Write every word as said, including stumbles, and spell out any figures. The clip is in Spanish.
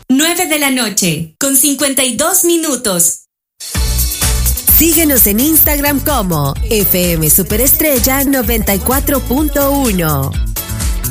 nueve de la noche, con cincuenta y dos minutos. Síguenos en Instagram como F M Superestrella noventa y cuatro punto uno.